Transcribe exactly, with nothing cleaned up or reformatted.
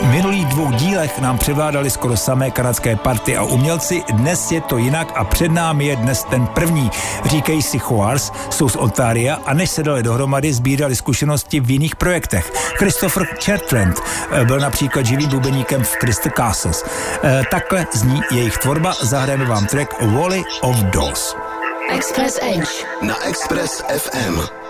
V minulých dvou dílech nám převládali skoro samé kanadské party a umělci, dnes je to jinak a před námi je dnes ten první. Říkají si Hoars, jsou z Ontaria a než se dali dohromady, sbírali zkušenosti v jiných projektech. Christopher Chertrand byl například živým bubeníkem v Crystal Castles. Takhle zní jejich tvorba, zahrajeme vám track Wally of Dolls. Express Edge na Express F M.